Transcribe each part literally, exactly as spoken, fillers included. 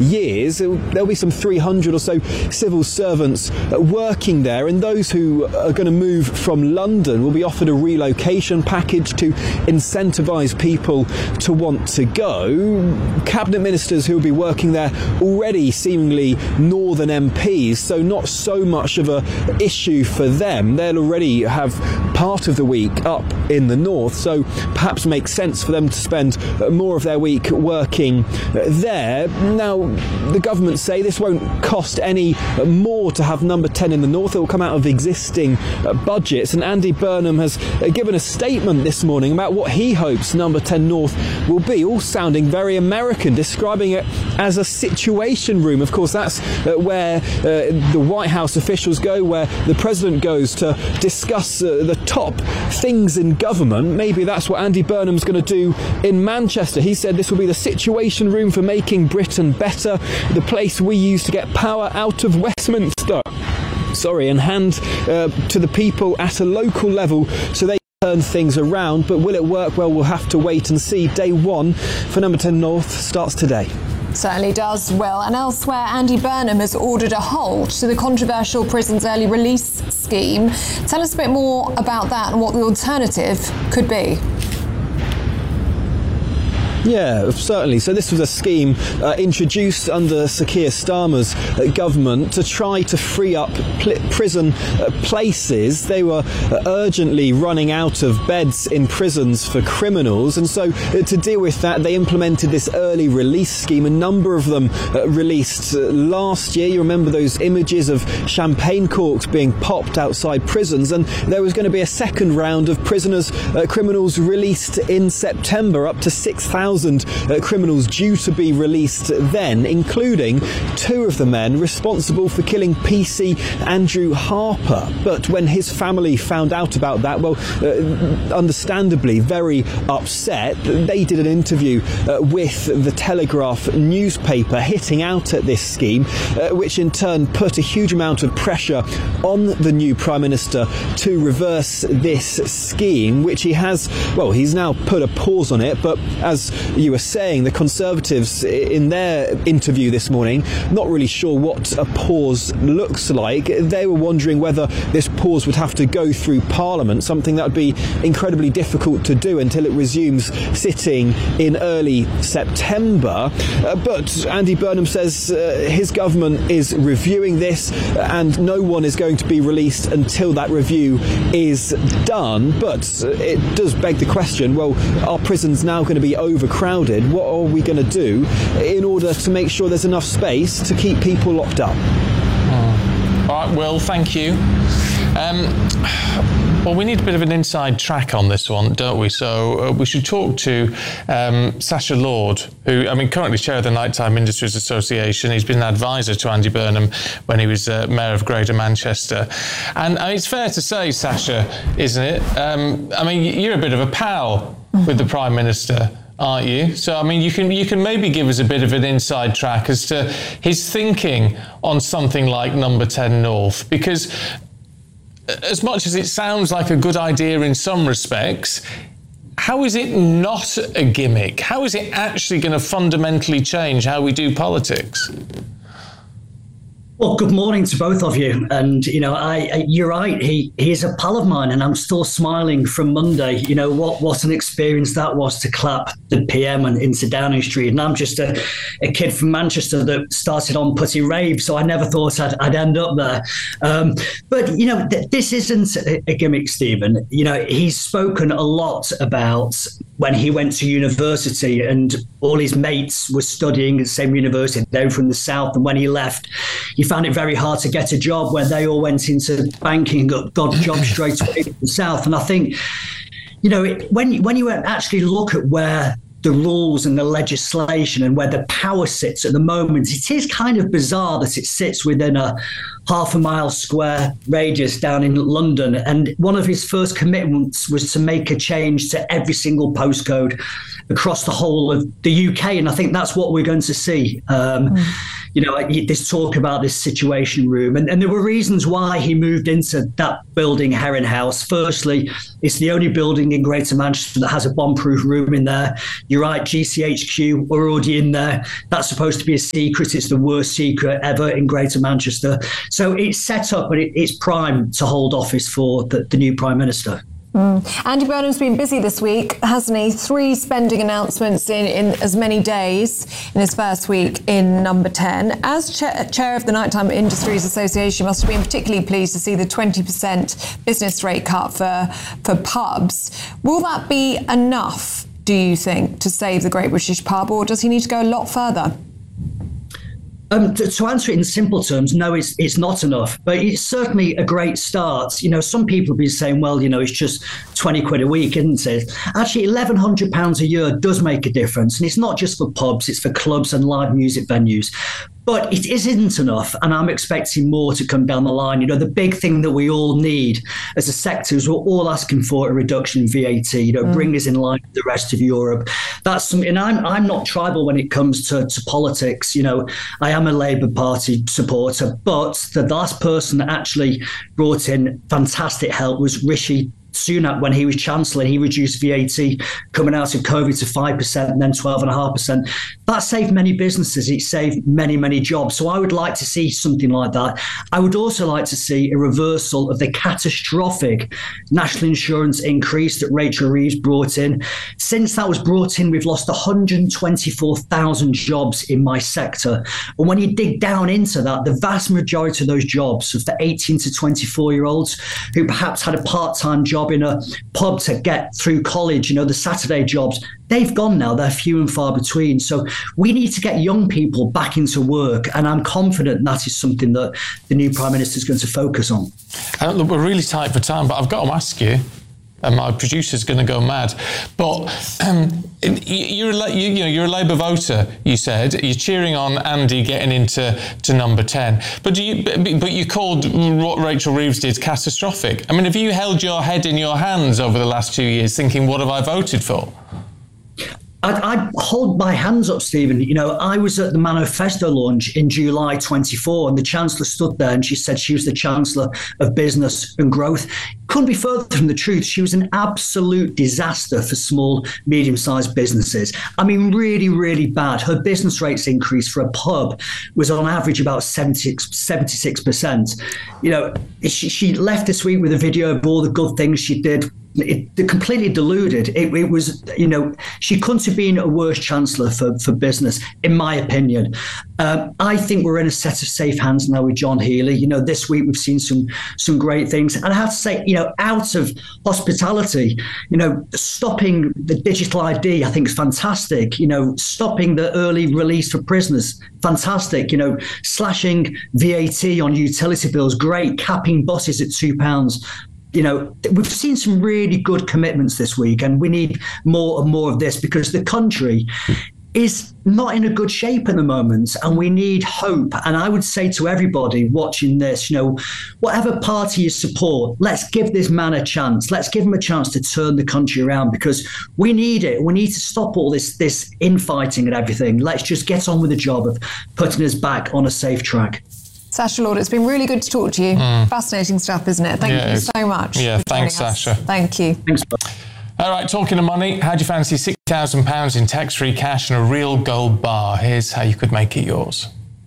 years. There'll be some three hundred or so civil servants working there, and those who are going to move from London will be offered a relocation package to incentivise people to want to go. Cabinet ministers who will be working there already seemingly northern M Ps, so not so much of a issue for them. They'll already have part of the week up in the north, so perhaps makes sense for them to spend more of their week working there. Now, the government say this won't cost any more to have Number ten in the north. It will come out of existing budgets, and Andy Burnham has given a statement this morning about what he hopes Number ten North will be, all sounding very American, describing it as a situation room. Of course, that's uh, where uh, the White House officials go, where the president goes to discuss uh, the top things in government. Maybe that's what Andy Burnham's going to do in Manchester. He said this will be the situation room for making Britain better, the place we use to get power out of Westminster. Sorry, and hand uh, to the people at a local level so they turn things around. But will it work? Well, we'll have to wait and see. Day one for Number ten North starts today. Certainly does, Will. And elsewhere, Andy Burnham has ordered a halt to the controversial prisons early release scheme. Tell us a bit more about that and what the alternative could be. Yeah, certainly. So this was a scheme uh, introduced under Sir Keir Starmer's uh, government to try to free up pl- prison uh, places. They were uh, urgently running out of beds in prisons for criminals, and so uh, to deal with that, they implemented this early release scheme. A number of them uh, released uh, last year. You remember those images of champagne corks being popped outside prisons, and there was going to be a second round of prisoners, uh, criminals released in September, up to six thousand Uh, criminals due to be released then, including two of the men responsible for killing P C Andrew Harper. But when his family found out about that, well, uh, understandably very upset. They did an interview uh, with the Telegraph newspaper hitting out at this scheme, uh, which in turn put a huge amount of pressure on the new Prime Minister to reverse this scheme, which he has, well, he's now put a pause on it. But as you were saying, the Conservatives in their interview this morning, not really sure what a pause looks like. They were wondering whether this pause would have to go through Parliament, something that would be incredibly difficult to do until it resumes sitting in early September. Uh, but Andy Burnham says uh, his government is reviewing this and no one is going to be released until that review is done. But it does beg the question, well, are prisons now going to be overcrowded? What are we going to do in order to make sure there's enough space to keep people locked up? Oh. All right, Will, thank you. Um, well, we need a bit of an inside track on this one, don't we? So uh, we should talk to um, Sacha Lord, who, I mean, currently chair of the Nighttime Industries Association. He's been an advisor to Andy Burnham when he was uh, Mayor of Greater Manchester. And I mean, it's fair to say, Sacha, isn't it? Um, I mean, you're a bit of a pal with the Prime Minister, aren't you? So, I mean, you can you can maybe give us a bit of an inside track as to his thinking on something like Number ten North, because as much as it sounds like a good idea in some respects, how is it not a gimmick? How is it actually going to fundamentally change how we do politics? Well, good morning to both of you. And, you know, I, I you're right. He he is a pal of mine and I'm still smiling from Monday. You know, what, what an experience that was to clap the P M and into Downing Street. And I'm just a, a kid from Manchester that started on Putty Rave, so I never thought I'd, I'd end up there. Um, but, you know, th- this isn't a, a gimmick, Stephen. You know, he's spoken a lot about when he went to university and all his mates were studying at the same university. They were from the south. And when he left, he found it very hard to get a job where they all went into banking and got, got jobs straight away from the south. And I think, you know, it, when, when you actually look at where the rules and the legislation and where the power sits at the moment, it is kind of bizarre that it sits within a half a mile square radius down in London. And one of his first commitments was to make a change to every single postcode across the whole of the U K. And I think that's what we're going to see. Um, mm. you know, this talk about this situation room, and, and there were reasons why he moved into that building, Heron House. Firstly, it's the only building in Greater Manchester that has a bomb-proof room in there. You're right, G C H Q are already in there. That's supposed to be a secret. It's the worst secret ever in Greater Manchester. So it's set up, and it, it's primed to hold office for the, the new Prime Minister. Mm. Andy Burnham's been busy this week, hasn't he? Three spending announcements in, in as many days in his first week in number ten. As cha- chair of the Nighttime Industries Association, must have been particularly pleased to see the twenty percent business rate cut for, for pubs. Will that be enough, do you think, to save the Great British Pub, or does he need to go a lot further? Um, to, to answer it in simple terms, no, it's it's not enough, but it's certainly a great start. You know, some people have been saying, well, you know, it's just twenty quid a week, isn't it? Actually, eleven hundred pounds a year does make a difference. And it's not just for pubs, it's for clubs and live music venues. But it isn't enough, and I'm expecting more to come down the line. You know, the big thing that we all need as a sector is we're all asking for a reduction in V A T, you know, mm. bring us in line with the rest of Europe. That's something, and I'm, I'm not tribal when it comes to, to politics. You know, I am a Labour Party supporter, but the last person that actually brought in fantastic help was Rishi Sunak when he was Chancellor. He reduced V A T coming out of COVID to five percent and then twelve point five percent. That saved many businesses. It saved many, many jobs. So I would like to see something like that. I would also like to see a reversal of the catastrophic national insurance increase that Rachel Reeves brought in. Since that was brought in, we've lost one hundred twenty-four thousand jobs in my sector. And when you dig down into that, the vast majority of those jobs are for eighteen to twenty-four year olds who perhaps had a part-time job in a pub to get through college, you know, the Saturday jobs, they've gone now. They're few and far between. So we need to get young people back into work. And I'm confident that is something that the new Prime Minister is going to focus on. Uh, look, we're really tight for time, but I've got to ask you, and my producer's going to go mad. But um, you're, a, you, you know, you're a Labour voter, you said. You're cheering on Andy getting into to number ten. But do you? But you called what Rachel Reeves did catastrophic. I mean, have you held your head in your hands over the last two years thinking, what have I voted for? I, I hold my hands up, Stephen. You know, I was at the manifesto launch in July twenty-four, and the Chancellor stood there and she said she was the Chancellor of Business and Growth. Couldn't be further from the truth. She was an absolute disaster for small, medium-sized businesses. I mean, really, really bad. Her business rates increase for a pub was on average about seventy-six percent. You know, she, she left this week with a video of all the good things she did. It, it completely deluded. It, it was, you know, she couldn't have been a worse Chancellor for, for business, in my opinion. Um, I think we're in a set of safe hands now with John Healey. You know, this week we've seen some some great things. And I have to say, you know, out of hospitality, you know, stopping the digital I D, I think is fantastic. You know, stopping the early release for prisoners, fantastic. You know, slashing V A T on utility bills, great. Capping buses at two pounds. You know, we've seen some really good commitments this week, and we need more and more of this because the country is not in a good shape at the moment, and we need hope. And I would say to everybody watching this, you know, whatever party you support, let's give this man a chance. Let's give him a chance to turn the country around because we need it. We need to stop all this this infighting and everything. Let's just get on with the job of putting us back on a safe track. Sacha Lord, it's been really good to talk to you. Mm. Fascinating stuff, isn't it? Thank yeah, you so much. Yeah, thanks, Sacha. Thank you. Thanks. All right, talking of money, how do you fancy sixty thousand pounds in tax-free cash and a real gold bar? Here's how you could make it yours.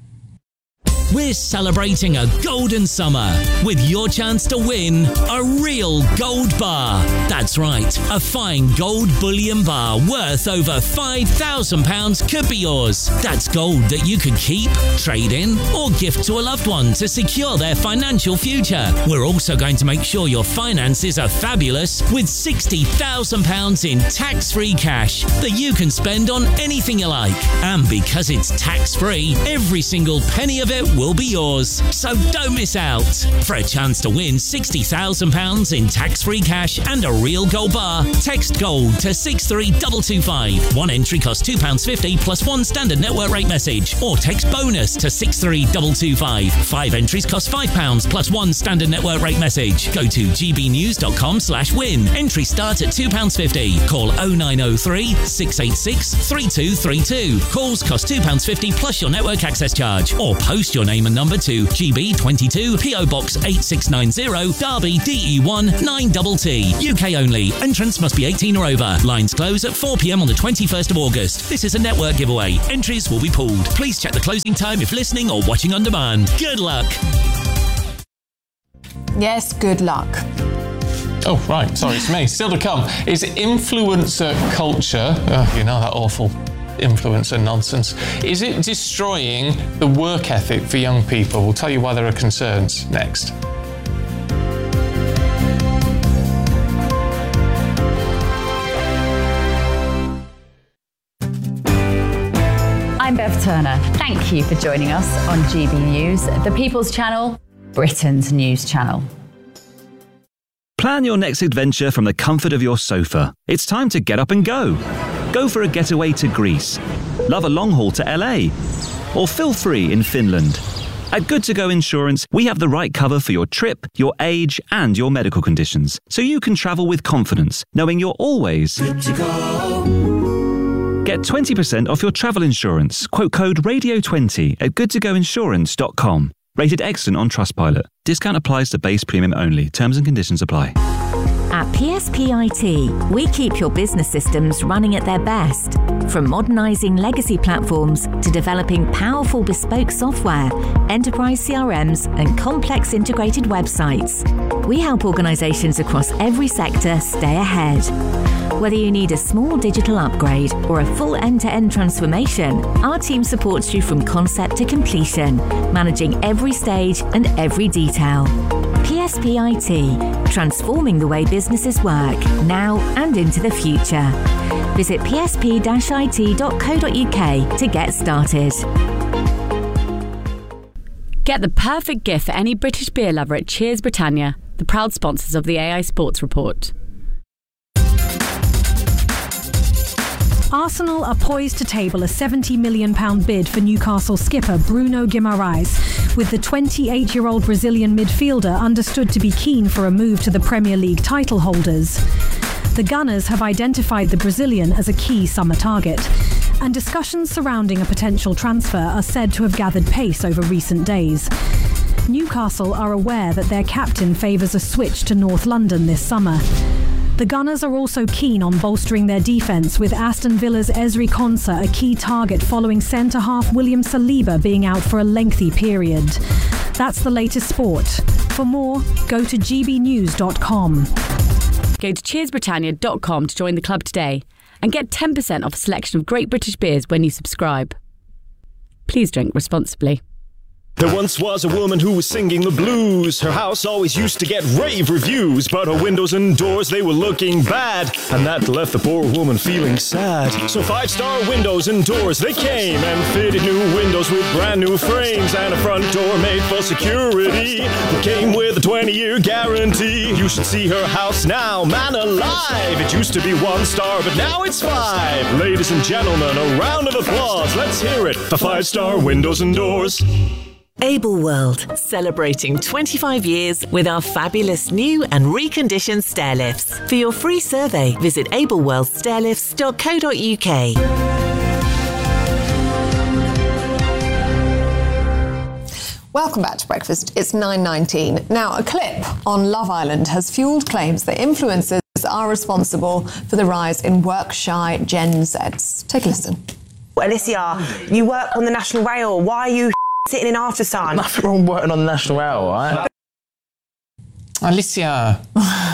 We're celebrating a golden summer with your chance to win a real gold bar. That's right, a fine gold bullion bar worth over five thousand pounds could be yours. That's gold that you could keep, trade in, or gift to a loved one to secure their financial future. We're also going to make sure your finances are fabulous with sixty thousand pounds in tax-free cash that you can spend on anything you like. And because it's tax-free, every single penny of it will be yours. So don't miss out. For a chance to win sixty thousand pounds in tax-free cash and a real gold bar, text GOLD to six three two two five. One entry costs two pounds fifty plus one standard network rate message. Or text BONUS to six three two two five. Five entries cost five pounds plus one standard network rate message. Go to gbnews.com slash win. Entry start at two pounds fifty. Call oh nine oh three, six eight six, three two three two. Calls cost two pounds fifty plus your network access charge. Or post your name and number to G B twenty-two, P O Box eight six nine zero, Derby, D E one nine T T. U K only. Entrance must be eighteen or over. Lines close at four p m on the twenty-first of August. This is a network giveaway. Entries will be pooled. Please check the closing time if listening or watching on demand. Good luck. Yes, good luck. Oh, right. Sorry, it's me. Still to come. Is influencer culture, oh, you know that awful influencer nonsense, is it destroying the work ethic for young people? We'll tell you why there are concerns next. I'm Bev Turner. Thank you for joining us on G B News, the People's Channel, Britain's news channel. Plan your next adventure from the comfort of your sofa. It's time to get up and go. Go for a getaway to Greece. Love a long haul to L A. Or feel free in Finland. At Good To Go Insurance, we have the right cover for your trip, your age, and your medical conditions, so you can travel with confidence, knowing you're always good to go. Get twenty percent off your travel insurance. Quote code radio twenty at good to go insurance dot com. Rated excellent on Trustpilot. Discount applies to base premium only. Terms and conditions apply. At P S P I T, we keep your business systems running at their best. From modernising legacy platforms to developing powerful bespoke software, enterprise C R Ms and complex integrated websites. We help organisations across every sector stay ahead. Whether you need a small digital upgrade or a full end-to-end transformation, our team supports you from concept to completion, managing every stage and every detail. P S P I T, transforming the way businesses work, now and into the future. Visit p s p dash i t dot co dot u k to get started. Get the perfect gift for any British beer lover at Cheers Britannia, the proud sponsors of the A I Sports Report. Arsenal are poised to table a seventy million pounds bid for Newcastle skipper Bruno Guimaraes, with the twenty-eight-year-old Brazilian midfielder understood to be keen for a move to the Premier League title holders. The Gunners have identified the Brazilian as a key summer target, and discussions surrounding a potential transfer are said to have gathered pace over recent days. Newcastle are aware that their captain favours a switch to North London this summer. The Gunners are also keen on bolstering their defence, with Aston Villa's Ezri Konsa a key target following centre-half William Saliba being out for a lengthy period. That's the latest sport. For more, go to g b news dot com. Go to cheers britannia dot com to join the club today and get ten percent off a selection of great British beers when you subscribe. Please drink responsibly. There once was a woman who was singing the blues. Her house always used to get rave reviews, but her windows and doors, they were looking bad, and that left the poor woman feeling sad. So five-star windows and doors, they came and fitted new windows with brand new frames and a front door made for security. It came with a twenty-year guarantee. You should see her house now, man alive. It used to be one star, but now it's five. Ladies and gentlemen, a round of applause. Let's hear it for five-star windows and doors. Able World, celebrating twenty-five years with our fabulous new and reconditioned stair lifts. For your free survey, visit able world stair lifts dot co dot u k. Welcome back to Breakfast. It's nine nineteen. Now, a clip on Love Island has fuelled claims that influencers are responsible for the rise in work-shy Gen Zs. Take a listen. Alicia, you work on the National Rail. Why are you sitting in Aftersun? Nothing wrong working on the National Rail, right? Alicia,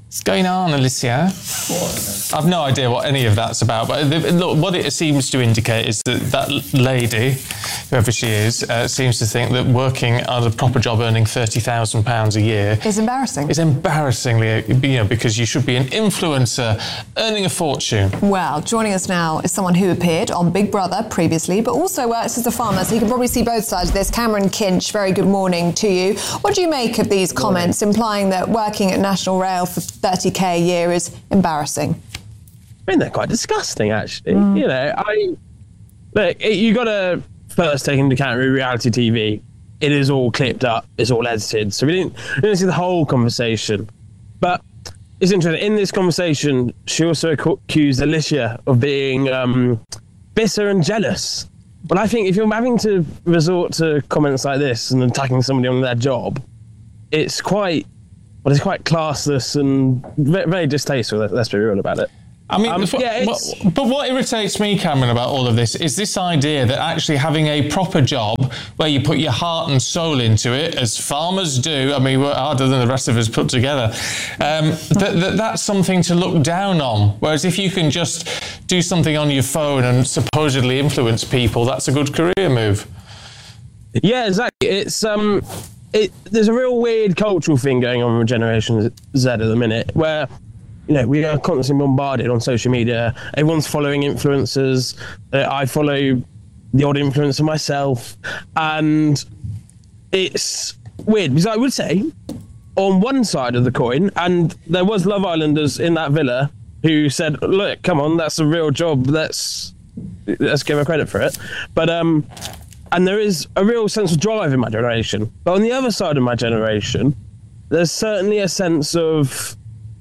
What's going on, Alicia? I've no idea what any of that's about, but look, what it seems to indicate is that that lady, whoever she is, uh, seems to think that working at a proper job earning thirty thousand pounds a year is embarrassing. Is embarrassingly, you know, because you should be an influencer earning a fortune. Well, joining us now is someone who appeared on Big Brother previously, but also works as a farmer, so you can probably see both sides of this. Cameron Kinch, very good morning to you. What do you make of these comments implying that working at National Rail for thirty k a year is embarrassing? I mean, they're quite disgusting, actually. Mm. You know, I look. You got to first take into account reality T V. It is all clipped up. It's all edited, so we didn't, we didn't see the whole conversation. But it's interesting. In this conversation, she also accused Alicia of being um, bitter and jealous. But I think if you're having to resort to comments like this and attacking somebody on their job, it's quite, well, it's quite classless and very, very distasteful. Let's be real about it. I mean, um, yeah, but, but what irritates me, Cameron, about all of this is this idea that actually having a proper job where you put your heart and soul into it, as farmers do, I mean, we're harder than the rest of us put together, um, that, that that's something to look down on. Whereas if you can just do something on your phone and supposedly influence people, that's a good career move. Yeah, exactly. It's um, it, there's a real weird cultural thing going on with Generation Z at the minute, where, you know, we are constantly bombarded on social media. Everyone's following influencers. Uh, I follow the odd influencer myself. And it's weird, because I would say, on one side of the coin, and there was Love Islanders in that villa who said, look, come on, that's a real job. Let's, let's give her credit for it. But, um, and there is a real sense of drive in my generation. But on the other side of my generation, there's certainly a sense of,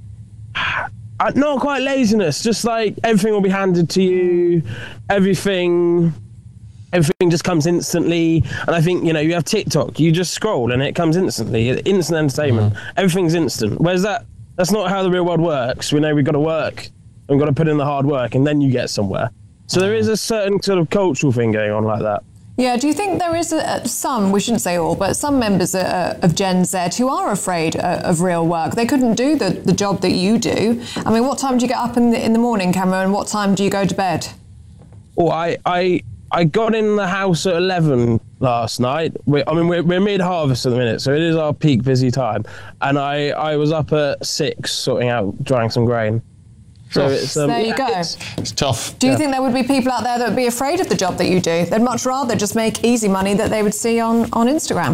Uh, not quite laziness, just like everything will be handed to you, everything everything just comes instantly. And I think, you know, you have TikTok, you just scroll and it comes instantly, instant entertainment. Mm. Everything's instant. Whereas that, that's not how the real world works. We know we've got to work and we've got to put in the hard work and then you get somewhere. So there is a certain sort of cultural thing going on like that. Yeah, do you think there is a, some, we shouldn't say all, but some members uh, of Gen Z who are afraid uh, of real work? They couldn't do the, the job that you do. I mean, what time do you get up in the, in the morning, Cameron? What time do you go to bed? Oh, I I, I got in the house at eleven last night. We're, I mean, we're, we're mid-harvest at the minute, so it is our peak busy time. And I, I was up at six sorting out, drying some grain. So it's, um, there you go. It's, it's tough. Do you yeah. think there would be people out there that would be afraid of the job that you do? They'd much rather just make easy money that they would see on, on Instagram.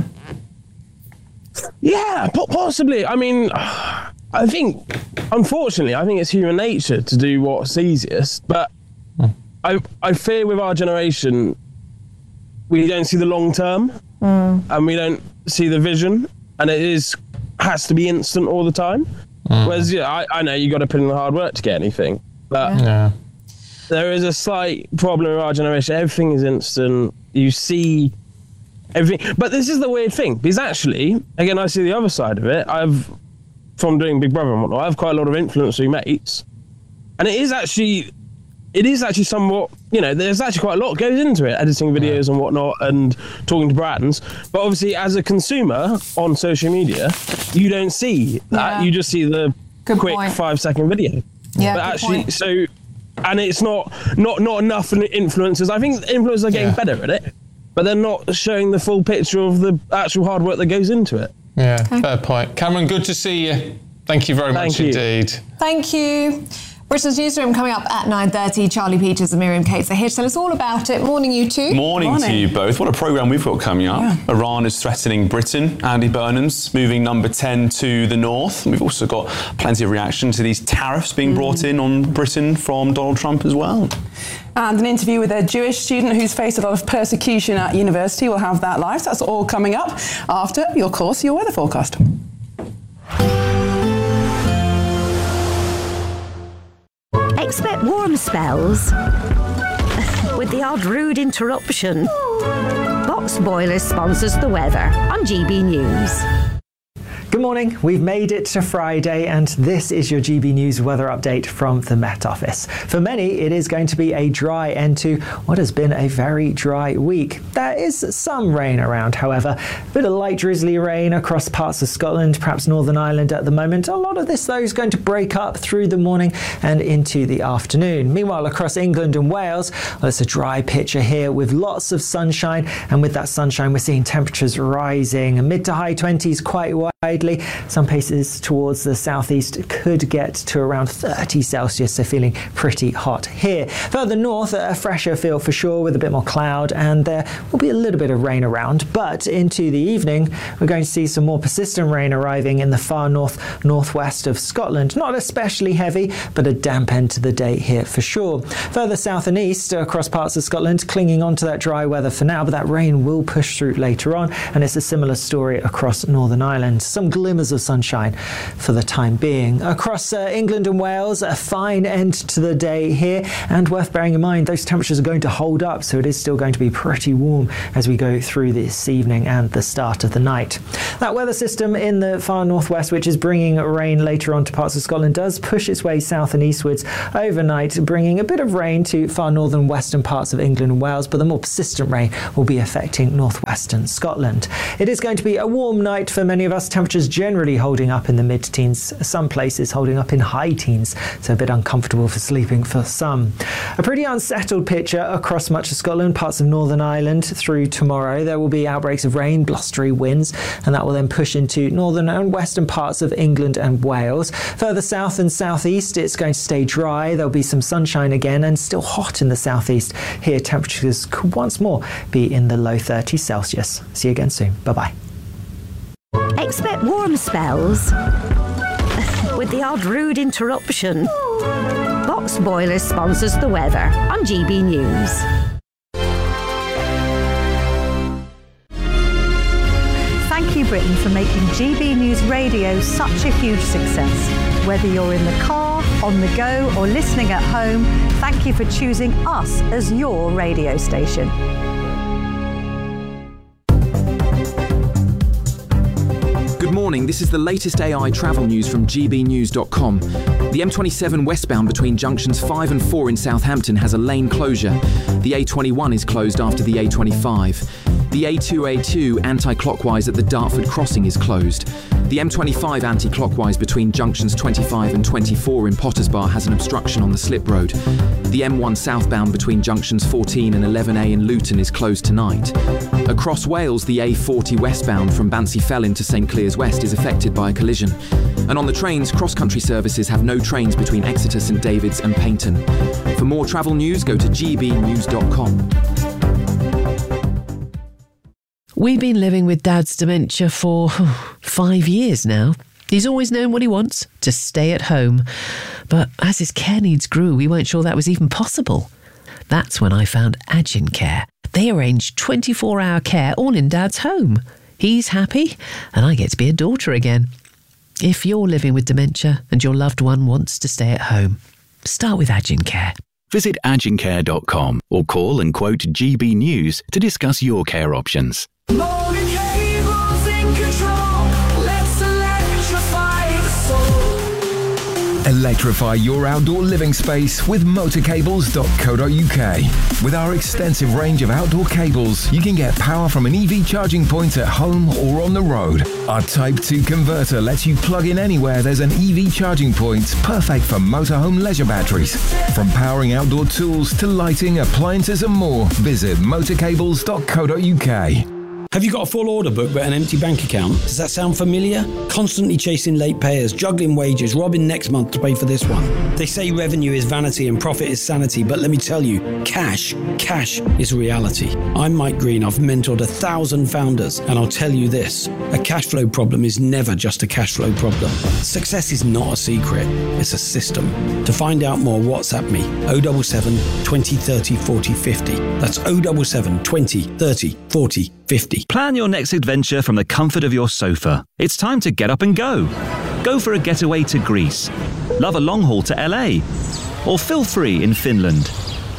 Yeah, possibly. I mean, I think, unfortunately, I think it's human nature to do what's easiest. But hmm. I, I fear with our generation, we don't see the long term mm. and we don't see the vision. And it is has to be instant all the time. Mm. Whereas, yeah, I, I know you got to put in the hard work to get anything, but yeah. there is a slight problem with our generation. Everything is instant. You see everything, but this is the weird thing, because actually, again, I see the other side of it. I've, from doing Big Brother and whatnot, I have quite a lot of influencer mates, and it is actually, it is actually somewhat, you know, there's actually quite a lot goes into it, editing videos yeah. and whatnot, and talking to brands. But obviously, as a consumer on social media, you don't see that. Yeah. You just see the good quick point. five second video. Yeah, but good actually, point. so, and it's not not not enough influencers. I think influencers are getting yeah. better at it, but they're not showing the full picture of the actual hard work that goes into it. Yeah, okay. Fair point. Cameron, good to see you. Thank you very Thank much you. indeed. Thank you. Britain's Newsroom coming up at nine thirty. Charlie Peters and Miriam Cates are here to tell us all about it. Morning, you two. Morning, Morning. to you both. What a programme we've got coming up. Yeah. Iran is threatening Britain. Andy Burnham's moving number ten to the north. We've also got plenty of reaction to these tariffs being mm. brought in on Britain from Donald Trump as well. And an interview with a Jewish student who's faced a lot of persecution at university. We'll have that live. So that's all coming up after your course, your weather forecast. Expect warm spells with the odd rude interruption. Box Boilers sponsors the weather on G B News. Good morning. We've made it to Friday, and this is your G B News weather update from the Met Office. For many, it is going to be a dry end to what has been a very dry week. There is some rain around, however. A bit of light drizzly rain across parts of Scotland, perhaps Northern Ireland at the moment. A lot of this, though, is going to break up through the morning and into the afternoon. Meanwhile, across England and Wales, well, it's a dry picture here with lots of sunshine, and with that sunshine, we're seeing temperatures rising mid to high twenties quite widely. Some places towards the southeast could get to around thirty Celsius, so feeling pretty hot here. Further north, a fresher feel for sure with a bit more cloud, and there will be a little bit of rain around. But into the evening, we're going to see some more persistent rain arriving in the far north northwest of Scotland. Not especially heavy, but a damp end to the day here for sure. Further south and east across parts of Scotland, clinging on to that dry weather for now, but that rain will push through later on, and it's a similar story across Northern Ireland. Some glimmers of sunshine for the time being. Across uh, England and Wales, a fine end to the day here, and worth bearing in mind those temperatures are going to hold up, so it is still going to be pretty warm as we go through this evening and the start of the night. That weather system in the far northwest, which is bringing rain later on to parts of Scotland, does push its way south and eastwards overnight, bringing a bit of rain to far northern western parts of England and Wales, but the more persistent rain will be affecting northwestern Scotland. It is going to be a warm night for many of us. Temperatures generally holding up in the mid-teens, some places holding up in high teens, so a bit uncomfortable for sleeping for some. A pretty unsettled picture across much of Scotland, parts of Northern Ireland through tomorrow. There will be outbreaks of rain, blustery winds, and that will then push into northern and western parts of England and Wales. Further south and southeast, it's going to stay dry. There'll be some sunshine again and still hot in the southeast. Here, temperatures could once more be in the low thirties Celsius. See you again soon. Bye-bye. Expect warm spells with the odd rude interruption. Box Boilers sponsors the weather on G B News. Thank you, Britain, for making G B News Radio such a huge success. Whether you're in the car, on the go, or listening at home, thank you for choosing us as your radio station. Good morning, this is the latest A I travel news from G B news dot com. The M twenty-seven westbound between junctions five and four in Southampton has a lane closure. The A twenty-one is closed after the A twenty-five. The A two A two anti-clockwise at the Dartford crossing is closed. The M twenty-five anti-clockwise between junctions twenty-five and twenty-four in Pottersbar has an obstruction on the slip road. The M one southbound between junctions fourteen and eleven A in Luton is closed tonight. Across Wales, the A forty westbound from Bancy Felin to St Clears West is affected by a collision. And on the trains, cross-country services have no trains between Exeter, St David's and Paignton. For more travel news, go to G B news dot com. We've been living with Dad's dementia for oh, five years now. He's always known what he wants, to stay at home. But as his care needs grew, we weren't sure that was even possible. That's when I found Agin Care. They arrange twenty-four hour care all in Dad's home. He's happy, and I get to be a daughter again. If you're living with dementia and your loved one wants to stay at home, start with Agin Care. Visit agin care dot com or call and quote G B News to discuss your care options. Motor cables in control. Let's electrify the soul. Electrify your outdoor living space with motor cables dot co dot U K. With our extensive range of outdoor cables, you can get power from an E V charging point at home or on the road. Our Type two converter lets you plug in anywhere there's an E V charging point, perfect for motorhome leisure batteries. From powering outdoor tools to lighting, appliances and more, visit motor cables dot co dot U K. Have you got a full order book but an empty bank account? Does that sound familiar? Constantly chasing late payers, juggling wages, robbing next month to pay for this one. They say revenue is vanity and profit is sanity, but let me tell you, cash, cash is reality. I'm Mike Green, I've mentored a thousand founders, and I'll tell you this, a cash flow problem is never just a cash flow problem. Success is not a secret, it's a system. To find out more, WhatsApp me, oh seven seven, twenty, thirty, forty, fifty. That's oh seven seven, twenty, thirty, forty, fifty. Plan your next adventure from the comfort of your sofa. It's time to get up and go. Go for a getaway to Greece. Love a long haul to L A. Or feel free in Finland.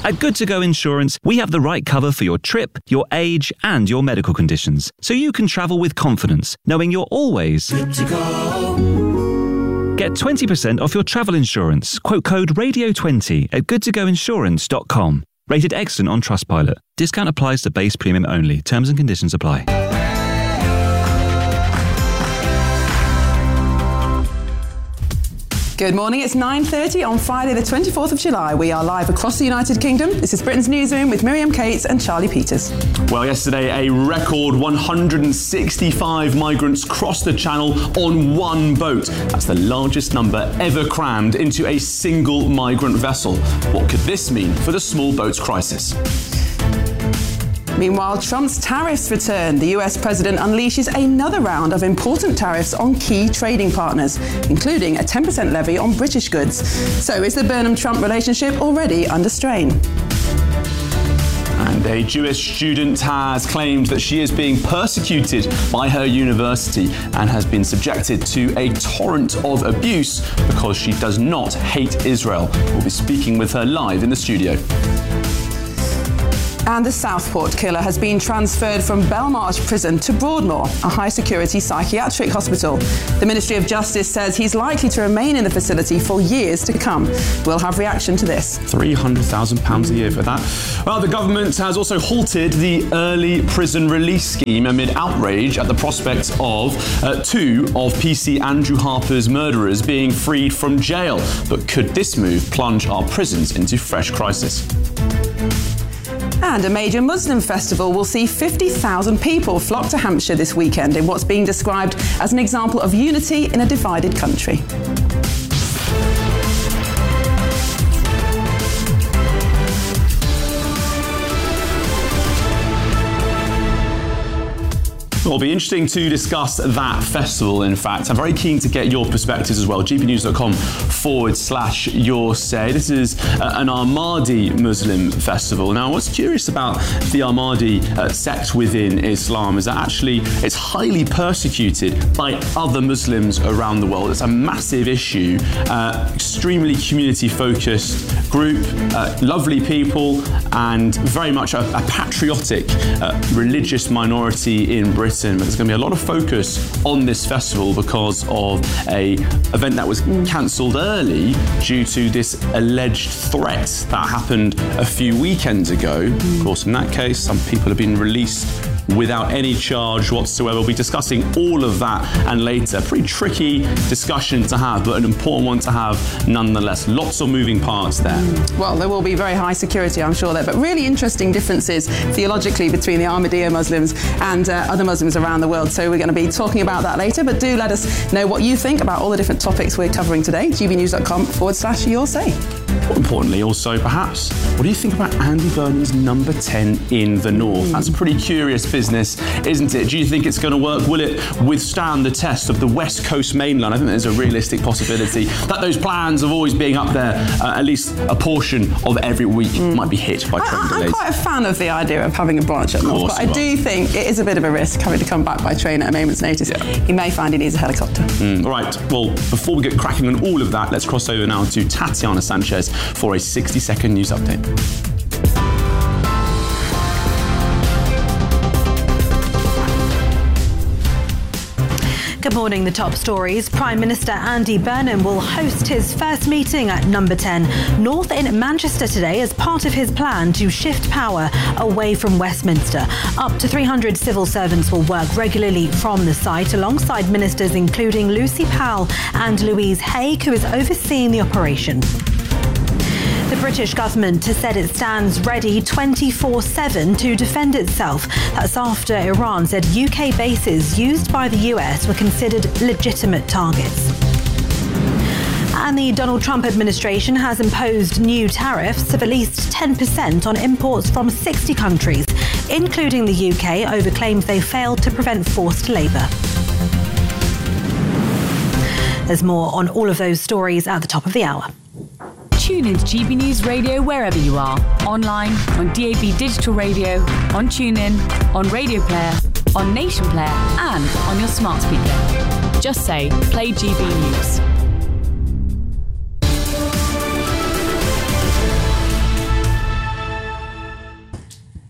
At Good to Go Insurance, we have the right cover for your trip, your age, and your medical conditions, so you can travel with confidence, knowing you're always good to go. Get twenty percent off your travel insurance. Quote code radio twenty at good to go insurance dot com. Rated excellent on Trustpilot. Discount applies to base premium only. Terms and conditions apply. Good morning, it's nine thirty on Friday the twenty-fourth of July. We are live across the United Kingdom. This is Britain's Newsroom with Miriam Cates and Charlie Peters. Well, yesterday a record one hundred sixty-five migrants crossed the Channel on one boat. That's the largest number ever crammed into a single migrant vessel. What could this mean for the small boats crisis? Meanwhile, Trump's tariffs return. The U S president unleashes another round of important tariffs on key trading partners, including a ten percent levy on British goods. So is the Burnham-Trump relationship already under strain? And a Jewish student has claimed that she is being persecuted by her university and has been subjected to a torrent of abuse because she does not hate Israel. We'll be speaking with her live in the studio. And the Southport killer has been transferred from Belmarsh Prison to Broadmoor, a high-security psychiatric hospital. The Ministry of Justice says he's likely to remain in the facility for years to come. We'll have reaction to this. three hundred thousand pounds a year for that. Well, the government has also halted the early prison release scheme amid outrage at the prospect of uh, two of P C Andrew Harper's murderers being freed from jail. But could this move plunge our prisons into fresh crisis? And a major Muslim festival will see fifty thousand people flock to Hampshire this weekend in what's being described as an example of unity in a divided country. Well, it'll be interesting to discuss that festival, in fact. I'm very keen to get your perspectives as well. gbnews.com forward slash your say. This is uh, an Ahmadi Muslim festival. Now, what's curious about the Ahmadi uh, sect within Islam is that actually it's highly persecuted by other Muslims around the world. It's a massive issue, uh, extremely community-focused group, uh, lovely people, and very much a, a patriotic uh, religious minority in Britain. But there's going to be a lot of focus on this festival because of a event that was cancelled early due to this alleged threat that happened a few weekends ago. Of course, in that case, some people have been released without any charge whatsoever. We'll be discussing all of that and later. Pretty tricky discussion to have, but an important one to have nonetheless. Lots of moving parts there. Well, there will be very high security, I'm sure, there, but really interesting differences theologically between the Ahmadiyya Muslims and uh, other Muslims around the world. So we're going to be talking about that later, but do let us know what you think about all the different topics we're covering today. gbnews.com forward slash your say. More importantly, also, perhaps, what do you think about Andy Burnham's number ten in the North? That's a pretty curious business, isn't it? Do you think it's going to work? Will it withstand the test of the West Coast mainland? I think there's a realistic possibility that those plans of always being up there, uh, at least a portion of every week, mm. might be hit by train I, delays. I'm quite a fan of the idea of having a branch up north, but I do think it is a bit of a risk having to come back by train at a moment's notice. Yeah. He may find he needs a helicopter. Mm. All right, well, before we get cracking on all of that, let's cross over now to Tatiana Sanchez for a sixty second news update. Good morning. The top stories. Prime Minister Andy Burnham will host his first meeting at Number ten North in Manchester today as part of his plan to shift power away from Westminster. Up to three hundred civil servants will work regularly from the site alongside ministers including Lucy Powell and Louise Haigh, who is overseeing the operation. The British government has said it stands ready twenty-four seven to defend itself. That's after Iran said U K bases used by the U S were considered legitimate targets. And the Donald Trump administration has imposed new tariffs of at least ten percent on imports from sixty countries, including the U K, over claims they failed to prevent forced labour. There's more on all of those stories at the top of the hour. Tune into G B News Radio wherever you are. Online, on D A B Digital Radio, on TuneIn, on Radio Player, on Nation Player, and on your smart speaker. Just say, play G B News.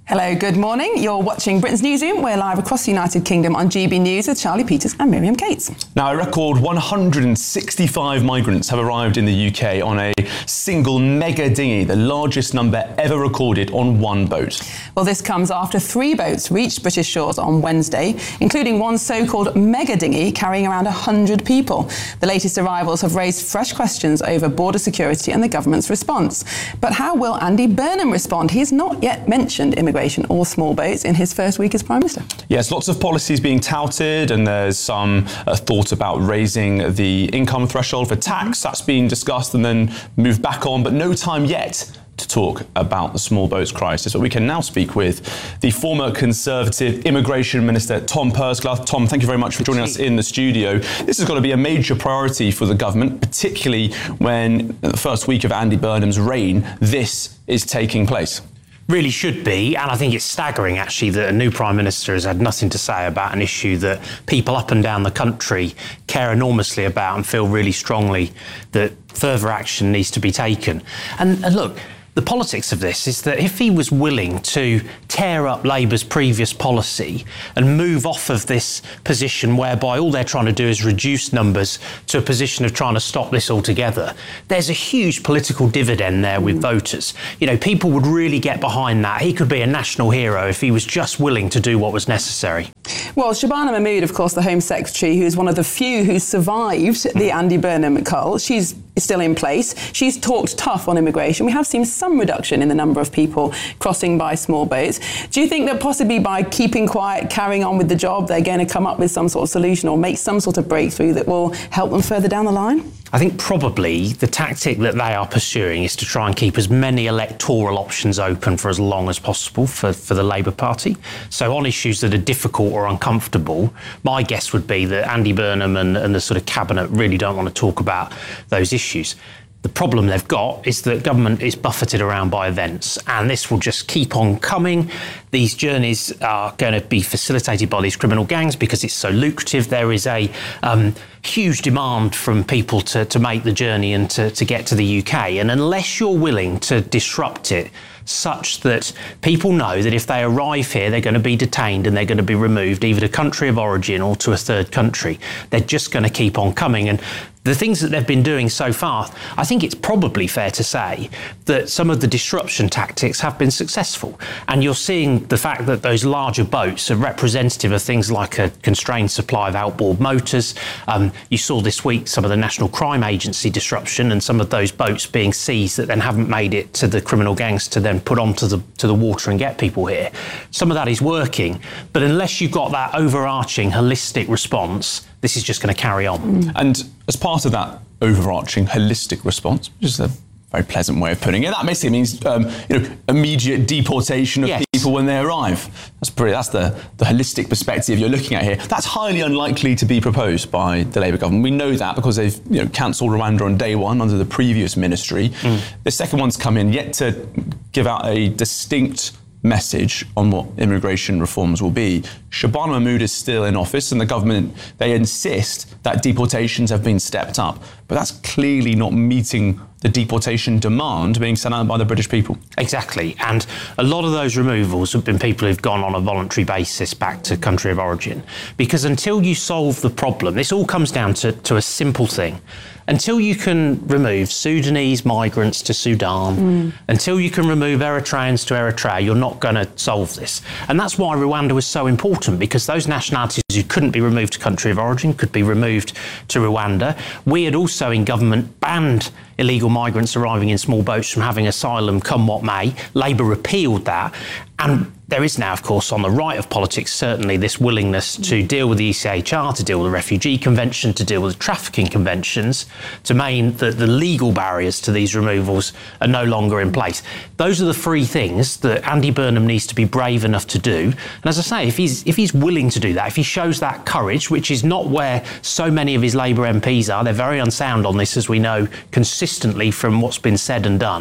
Hello, good morning. You're watching Britain's Newsroom. We're live across the United Kingdom on G B News with Charlie Peters and Miriam Cates. Now, a record one hundred sixty-five migrants have arrived in the U K on a single mega dinghy, the largest number ever recorded on one boat. Well, this comes after three boats reached British shores on Wednesday, including one so-called mega dinghy carrying around one hundred people. The latest arrivals have raised fresh questions over border security and the government's response. But how will Andy Burnham respond? He has not yet mentioned immigration or small boats in his first week as Prime Minister. Yes, lots of policies being touted, and there's some uh, thought about raising the income threshold for tax. That's been discussed and then moved back on, but no time yet to talk about the small boats crisis. But we can now speak with the former Conservative Immigration Minister, Tom Pursglath. Tom, thank you very much for joining us in the studio. This has got to be a major priority for the government, particularly when the first week of Andy Burnham's reign, this is taking place. Really should be, and I think it's staggering actually that a new Prime Minister has had nothing to say about an issue that people up and down the country care enormously about and feel really strongly that further action needs to be taken. And, and look, the politics of this is that if he was willing to tear up Labour's previous policy and move off of this position whereby all they're trying to do is reduce numbers to a position of trying to stop this altogether, there's a huge political dividend there with voters. You know, people would really get behind that. He could be a national hero if he was just willing to do what was necessary. Well, Shabana Mahmood, of course, the Home Secretary, who's one of the few who survived the Andy Burnham cull, she's still in place. She's talked tough on immigration. We have seen some reduction in the number of people crossing by small boats. Do you think that possibly by keeping quiet, carrying on with the job, they're going to come up with some sort of solution or make some sort of breakthrough that will help them further down the line? I think probably the tactic that they are pursuing is to try and keep as many electoral options open for as long as possible for, for the Labour Party. So on issues that are difficult or uncomfortable, my guess would be that Andy Burnham and, and the sort of cabinet really don't want to talk about those issues. The problem they've got is that government is buffeted around by events, and this will just keep on coming. These journeys are going to be facilitated by these criminal gangs because it's so lucrative. There is a um, huge demand from people to, to make the journey and to, to get to the U K. And unless you're willing to disrupt it such that people know that if they arrive here, they're going to be detained and they're going to be removed either to country of origin or to a third country, they're just going to keep on coming. And the things that they've been doing so far, I think it's probably fair to say that some of the disruption tactics have been successful. And you're seeing the fact that those larger boats are representative of things like a constrained supply of outboard motors. Um, you saw this week some of the National Crime Agency disruption and some of those boats being seized that then haven't made it to the criminal gangs to then put onto the, to the water and get people here. Some of that is working, but unless you've got that overarching holistic response, this is just going to carry on. Mm. And as part of that overarching holistic response, which is a very pleasant way of putting it, that basically means um, you know, immediate deportation of yes. people when they arrive. That's pretty. That's the, the holistic perspective you're looking at here. That's highly unlikely to be proposed by the Labour government. We know that because they've you know, cancelled Rwanda on day one under the previous ministry. Mm. The second one's come in yet to give out a distinct message on what immigration reforms will be. Shabana Mahmood is still in office, and the government, they insist that deportations have been stepped up. But that's clearly not meeting the deportation demand being sent out by the British people. Exactly. And a lot of those removals have been people who've gone on a voluntary basis back to country of origin. Because until you solve the problem, this all comes down to, to a simple thing. Until you can remove Sudanese migrants to Sudan, mm. until you can remove Eritreans to Eritrea, you're not going to solve this. And that's why Rwanda was so important, because those nationalities who couldn't be removed to country of origin could be removed to Rwanda. We had also in government banned illegal migrants arriving in small boats from having asylum come what may. Labour repealed that. And there is now, of course, on the right of politics, certainly this willingness to deal with the E C H R, to deal with the Refugee Convention, to deal with the trafficking conventions, to mean that the legal barriers to these removals are no longer in place. Those are the three things that Andy Burnham needs to be brave enough to do. And as I say, if he's if he's willing to do that, if he shows that courage, which is not where so many of his Labour M Ps are, they're very unsound on this, as we know consistently from what's been said and done,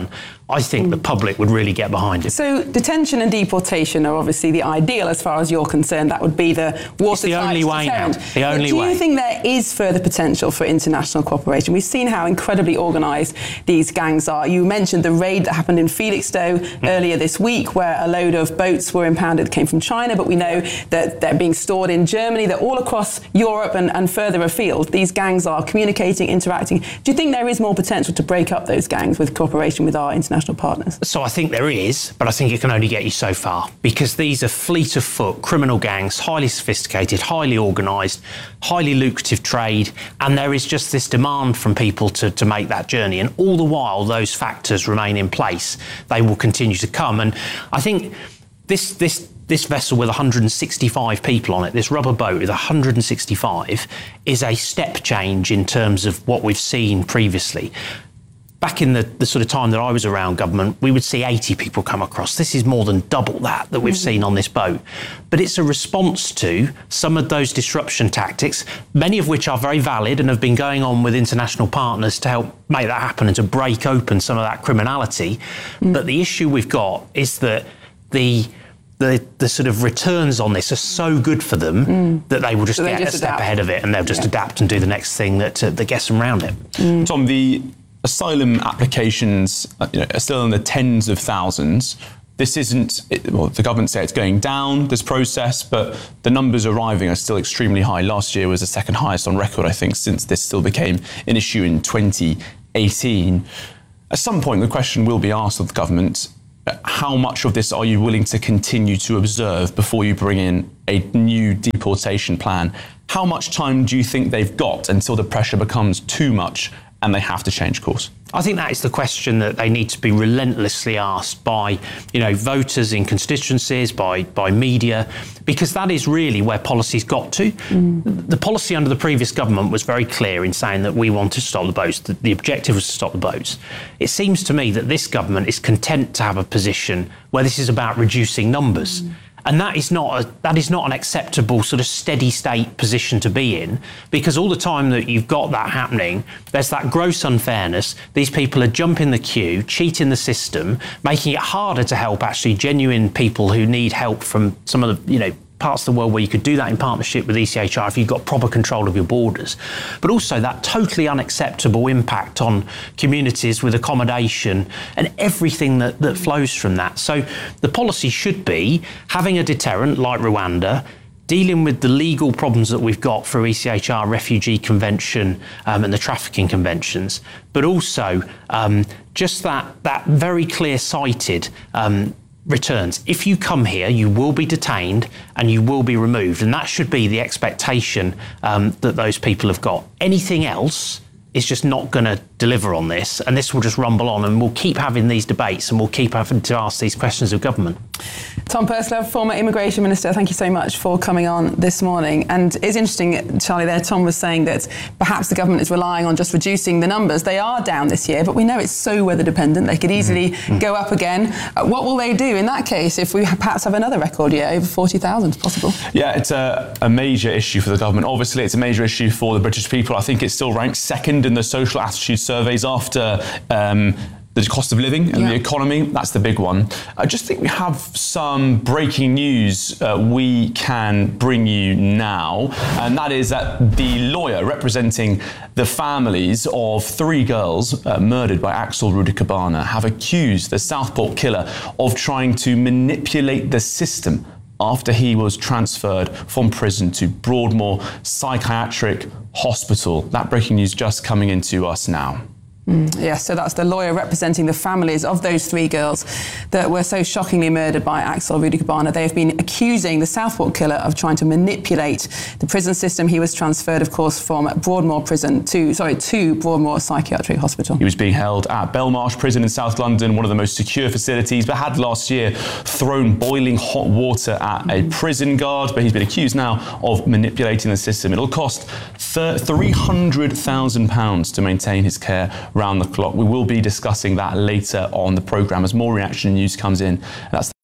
I think the public would really get behind it. So detention and deportation are obviously the ideal as far as you're concerned. That would be the watertight It's the only way now. deterrent. The only Do way. you think there is further potential for international cooperation? We've seen how incredibly organised these gangs are. You mentioned the raid that happened in Felixstowe mm. earlier this week, where a load of boats were impounded that came from China, but we know that they're being stored in Germany. They're all across Europe and, and further afield. These gangs are communicating, interacting. Do you think there is more potential to break up those gangs with cooperation with our international partners? So I think there is, but I think it can only get you so far, because these are fleet of foot criminal gangs, highly sophisticated, highly organised, highly lucrative trade, and there is just this demand from people to, to make that journey. And all the while those factors remain in place, they will continue to come. And I think this this this vessel with one hundred sixty-five people on it, this rubber boat with one hundred sixty-five, is a step change in terms of what we've seen previously. Back in the, the sort of time that I was around government, we would see eighty people come across. This is more than double that that we've mm-hmm. seen on this boat. But it's a response to some of those disruption tactics, many of which are very valid and have been going on with international partners to help make that happen and to break open some of that criminality. Mm. But the issue we've got is that the The, the sort of returns on this are so good for them mm. that they will just so get just a step adapt. ahead of it, and they'll just yeah. adapt and do the next thing that uh, that gets them around it. Mm. Tom, the asylum applications uh, you know, are still in the tens of thousands. This isn't, it, well, the government say it's going down, this process, but the numbers arriving are still extremely high. Last year was the second highest on record, I think, since this still became an issue in twenty eighteen. At some point, the question will be asked of the government, how much of this are you willing to continue to observe before you bring in a new deportation plan? How much time do you think they've got until the pressure becomes too much and they have to change course? I think that is the question that they need to be relentlessly asked by, you know, voters in constituencies, by by media, because that is really where policy's got to. Mm. The policy under the previous government was very clear in saying that we want to stop the boats, that the objective was to stop the boats. It seems to me that this government is content to have a position where this is about reducing numbers. Mm. And that is not a, that is not an acceptable sort of steady state position to be in, because all the time that you've got that happening, there's that gross unfairness. These people are jumping the queue, cheating the system, making it harder to help actually genuine people who need help from some of the, you know, parts of the world where you could do that in partnership with E C H R if you've got proper control of your borders. But also that totally unacceptable impact on communities with accommodation and everything that, that flows from that. So the policy should be having a deterrent like Rwanda, dealing with the legal problems that we've got through E C H R, Refugee Convention um, and the trafficking conventions, but also um, just that, that very clear-sighted um, returns. If you come here, you will be detained and you will be removed. And that should be the expectation um, that those people have got. Anything else is just not going to deliver on this, and this will just rumble on, and we'll keep having these debates and we'll keep having to ask these questions of government. Tom Purslow, former Immigration Minister, thank you so much for coming on this morning. And it's interesting, Charlie, there, Tom was saying that perhaps the government is relying on just reducing the numbers. They are down this year, but we know it's so weather dependent. They could easily mm-hmm. go up again. Uh, what will they do in that case if we perhaps have another record year, over forty thousand possible? Yeah, it's a, a major issue for the government. Obviously, it's a major issue for the British people. I think it still ranks second in the social attitude surveys after um, the cost of living and yeah. the economy. That's the big one. I just think we have some breaking news uh, we can bring you now, and that is that the lawyer representing the families of three girls uh, murdered by Axel Rudikabana have accused the Southport killer of trying to manipulate the system after he was transferred from prison to Broadmoor Psychiatric Hospital. That breaking news just coming into us now. Mm, yes, so that's the lawyer representing the families of those three girls that were so shockingly murdered by Axel Rudikabana. They have been accusing the Southport killer of trying to manipulate the prison system. He was transferred, of course, from Broadmoor Prison to, sorry, to Broadmoor Psychiatric Hospital. He was being held at Belmarsh Prison in South London, one of the most secure facilities, but had last year thrown boiling hot water at mm. a prison guard. But he's been accused now of manipulating the system. It'll cost three hundred thousand pounds to maintain his care round the clock. We will be discussing that later on the programme as more reaction news comes in. That's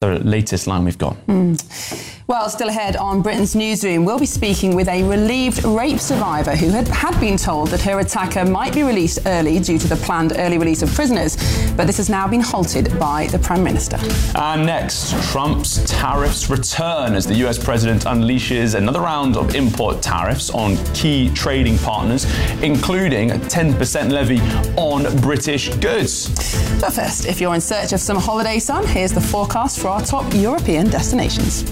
the latest line we've got. Mm. Well, still ahead on Britain's Newsroom, we'll be speaking with a relieved rape survivor who had, had been told that her attacker might be released early due to the planned early release of prisoners, but this has now been halted by the Prime Minister. And next, Trump's tariffs return as the U S president unleashes another round of import tariffs on key trading partners, including a ten percent levy on British goods. But first, if you're in search of some holiday sun, here's the forecast for our top European destinations.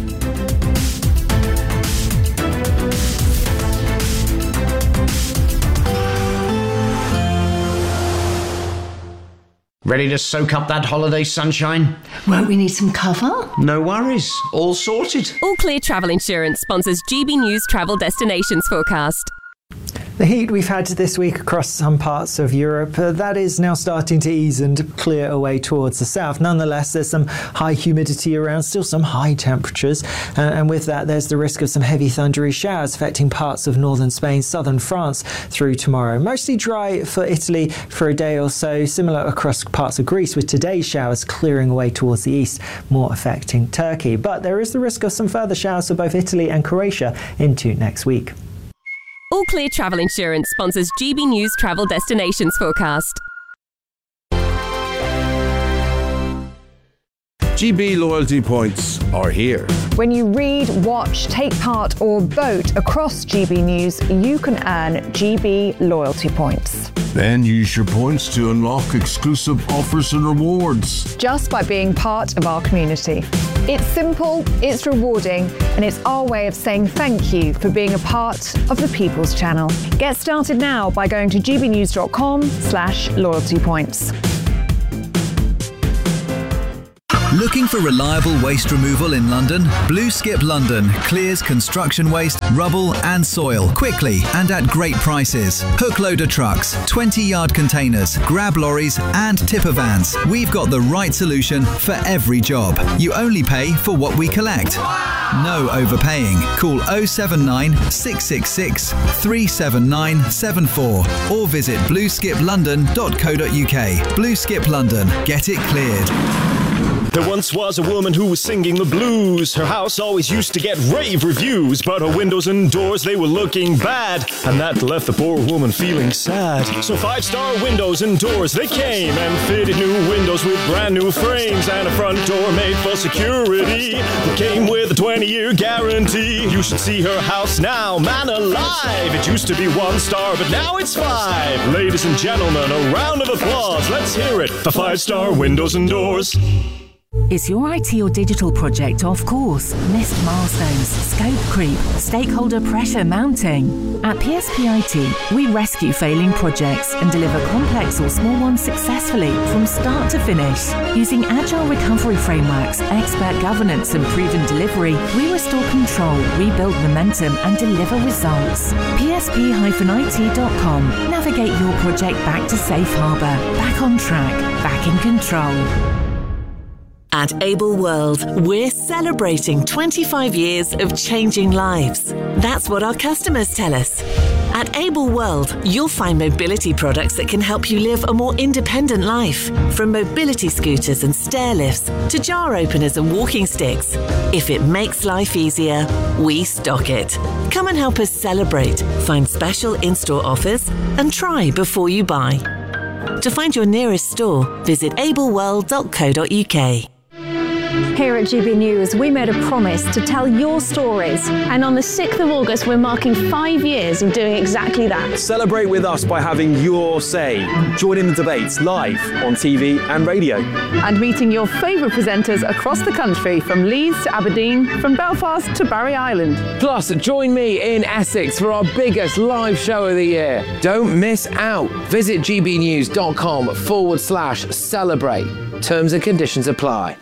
Ready to soak up that holiday sunshine? Won't we need some cover? No worries, all sorted. All Clear Travel Insurance sponsors G B News Travel Destinations Forecast. The heat we've had this week across some parts of Europe, uh, that is now starting to ease and clear away towards the south. Nonetheless, there's some high humidity around, still some high temperatures. Uh, and with that, there's the risk of some heavy thundery showers affecting parts of northern Spain, southern France through tomorrow. Mostly dry for Italy for a day or so, similar across parts of Greece, with today's showers clearing away towards the east, more affecting Turkey. But there is the risk of some further showers for both Italy and Croatia into next week. All Clear Travel Insurance sponsors G B News Travel Destinations Forecast. G B loyalty points are here. When you read, watch, take part or vote across G B News, you can earn G B loyalty points. Then use your points to unlock exclusive offers and rewards. Just by being part of our community. It's simple, it's rewarding, and it's our way of saying thank you for being a part of the People's Channel. Get started now by going to gbnews.com slash loyalty points. Looking for reliable waste removal in London? Blue Skip London clears construction waste, rubble and soil quickly and at great prices. Hook loader trucks, twenty yard containers, grab lorries and tipper vans. We've got the right solution for every job. You only pay for what we collect. No overpaying. Call oh seven nine, six six six, three seven nine seven four or visit blue skip london dot co dot uk. Blue Skip London. Get it cleared. There once was a woman who was singing the blues. Her house always used to get rave reviews, but her windows and doors, they were looking bad, and that left the poor woman feeling sad. So five-star windows and doors, they came and fitted new windows with brand new frames and a front door made for security that came with a twenty year guarantee. You should see her house now, man alive. It used to be one star, but now it's five. Ladies and gentlemen, a round of applause. Let's hear it for five-star windows and doors. Is your I T or digital project off course? Missed milestones, scope creep, stakeholder pressure mounting? At P S P I T, we rescue failing projects and deliver complex or small ones successfully from start to finish. Using agile recovery frameworks, expert governance and proven delivery, we restore control, rebuild momentum and deliver results. P S P I T dot com. Navigate your project back to safe harbour, back on track, back in control. At Able World, we're celebrating twenty-five years of changing lives. That's what our customers tell us. At Able World, you'll find mobility products that can help you live a more independent life. From mobility scooters and stair lifts to jar openers and walking sticks. If it makes life easier, we stock it. Come and help us celebrate, find special in-store offers and try before you buy. To find your nearest store, visit able world dot co dot uk. Here at G B News, we made a promise to tell your stories. And on the sixth of August, we're marking five years of doing exactly that. Celebrate with us by having your say. Join in the debates live on T V and radio. And meeting your favourite presenters across the country, from Leeds to Aberdeen, from Belfast to Barry Island. Plus, join me in Essex for our biggest live show of the year. Don't miss out. Visit gbnews.com forward slash celebrate. Terms and conditions apply.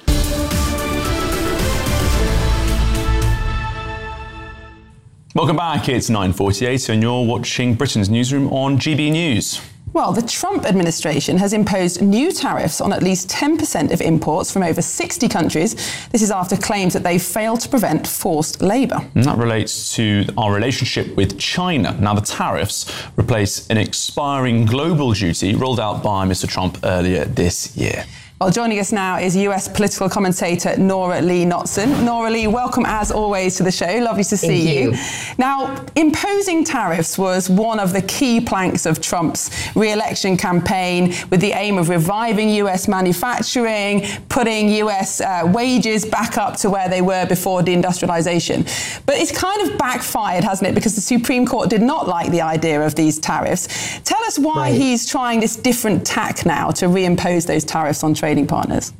Welcome back, it's nine forty-eight and you're watching Britain's Newsroom on G B News. Well, the Trump administration has imposed new tariffs on at least ten percent of imports from over sixty countries. This is after claims that they failed to prevent forced labour. And that relates to our relationship with China. Now, the tariffs replace an expiring global duty rolled out by Mister Trump earlier this year. Well, joining us now is U S political commentator Nora Lee Knotson. Nora Lee, welcome as always to the show. Lovely to see Thank you. you. Now, imposing tariffs was one of the key planks of Trump's re-election campaign, with the aim of reviving U S manufacturing, putting U S uh, wages back up to where they were before deindustrialization. But it's kind of backfired, hasn't it? Because the Supreme Court did not like the idea of these tariffs. Tell us why Right. he's trying this different tack now to reimpose those tariffs on trading partners.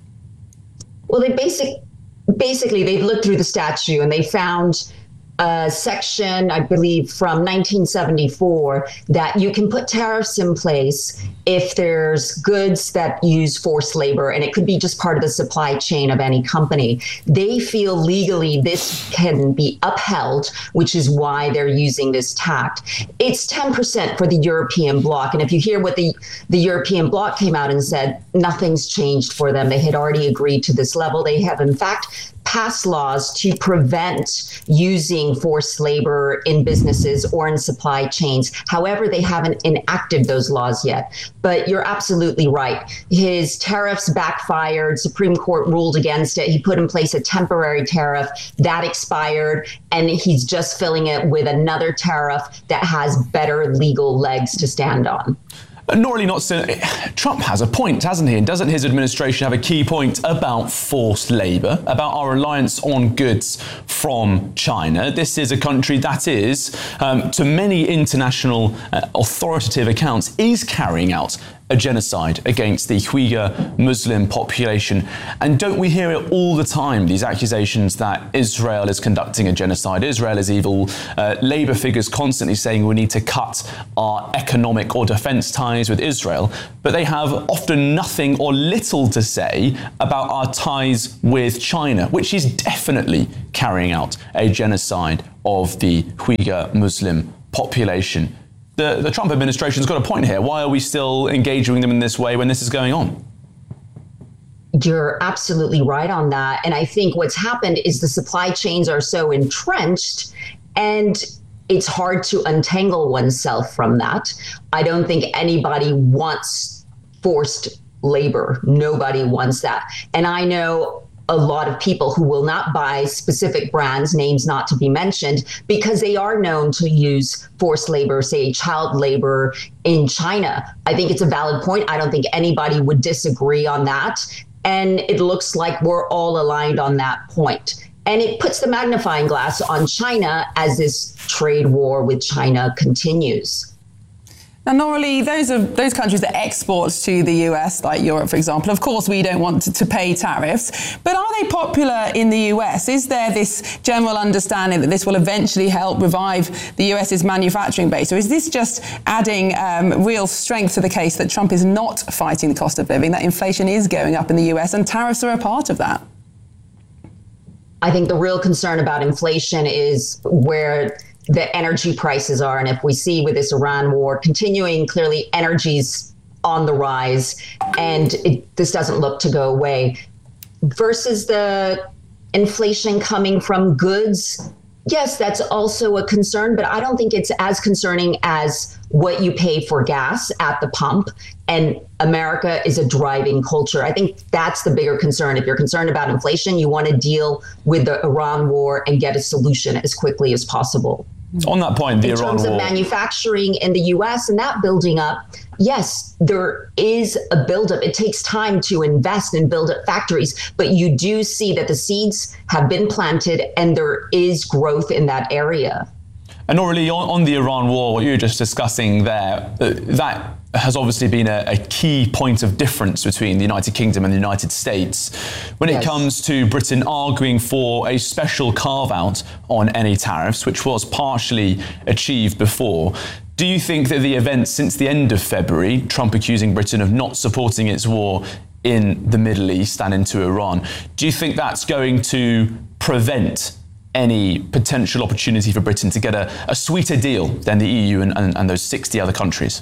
Well, they basic, basically, they've looked through the statute and they found a section, I believe, from nineteen seventy-four that you can put tariffs in place if there's goods that use forced labor, and it could be just part of the supply chain of any company. They feel legally this can be upheld, which is why they're using this tact. It's ten percent for the European bloc. And if you hear what the, the European bloc came out and said, nothing's changed for them. They had already agreed to this level. They have, in fact, passed laws to prevent using forced labor in businesses or in supply chains. However, they haven't enacted those laws yet. But you're absolutely right. His tariffs backfired. Supreme Court ruled against it. He put in place a temporary tariff that expired, and he's just filling it with another tariff that has better legal legs to stand on. Nora Lee Knotson, Trump has a point, hasn't he? And doesn't his administration have a key point about forced labour, about our reliance on goods from China? This is a country that is, um, to many international uh, authoritative accounts, is carrying out a genocide against the Uyghur Muslim population. And don't we hear it all the time, these accusations that Israel is conducting a genocide, Israel is evil, uh, Labour figures constantly saying we need to cut our economic or defence ties with Israel, but they have often nothing or little to say about our ties with China, which is definitely carrying out a genocide of the Uyghur Muslim population. The, the Trump administration's got a point here. Why are we still engaging them in this way when this is going on? You're absolutely right on that. And I think what's happened is the supply chains are so entrenched, and it's hard to untangle oneself from that. I don't think anybody wants forced labor. Nobody wants that. And I know a lot of people who will not buy specific brands, names not to be mentioned, because they are known to use forced labor, say child labor in China. I think it's a valid point. I don't think anybody would disagree on that. And it looks like we're all aligned on that point. And it puts the magnifying glass on China as this trade war with China continues. Now, Nora Lee, those are those countries that export to the U S, like Europe, for example. Of course, we don't want to, to pay tariffs, but are they popular in the U S? Is there this general understanding that this will eventually help revive the US's manufacturing base? Or is this just adding um, real strength to the case that Trump is not fighting the cost of living, that inflation is going up in the U S and tariffs are a part of that? I think the real concern about inflation is where the energy prices are. And if we see with this Iran war continuing, clearly energy's on the rise, and it, this doesn't look to go away. Versus the inflation coming from goods, yes, that's also a concern, but I don't think it's as concerning as what you pay for gas at the pump. And America is a driving culture. I think that's the bigger concern. If you're concerned about inflation, you want to deal with the Iran war and get a solution as quickly as possible. On that point, the in Iran terms war. of manufacturing in the U S and that building up, yes, there is a buildup. It takes time to invest and build up factories, but you do see that the seeds have been planted and there is growth in that area. And Nora Lee, on, on the Iran war, what you were just discussing there, uh, that has obviously been a, a key point of difference between the United Kingdom and the United States. When Yes. it comes to Britain arguing for a special carve-out on any tariffs, which was partially achieved before, do you think that the events since the end of February, Trump accusing Britain of not supporting its war in the Middle East and into Iran, do you think that's going to prevent any potential opportunity for Britain to get a, a sweeter deal than the E U and, and, and those sixty other countries?